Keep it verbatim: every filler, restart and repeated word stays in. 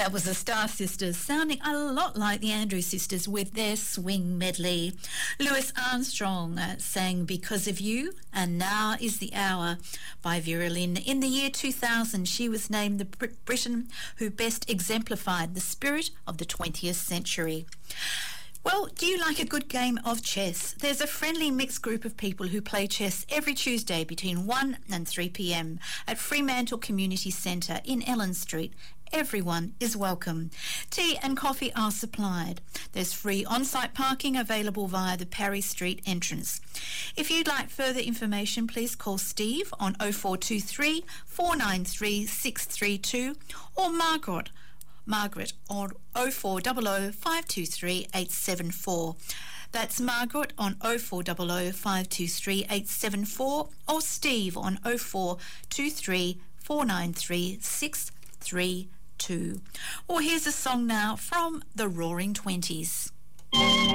That was the Star Sisters, sounding a lot like the Andrews Sisters with their swing medley. Louis Armstrong uh, sang Because of You, and Now is the Hour by Vera Lynn. In the year two thousand, she was named the Brit- Briton who best exemplified the spirit of the twentieth century. Well, do you like a good game of chess? There's a friendly mixed group of people who play chess every Tuesday between one and three p m at Fremantle Community Centre in Ellen Street. Everyone is welcome. Tea and coffee are supplied. There's free on-site parking available via the Parry Street entrance. If you'd like further information, please call Steve on oh four two three, four nine three, six three two or Margaret Margaret on oh four hundred, five two three, eight seven four. That's Margaret on oh four hundred, five two three, eight seven four or Steve on oh four two three, four nine three, six three two. Well, here's a song now from the Roaring Twenties.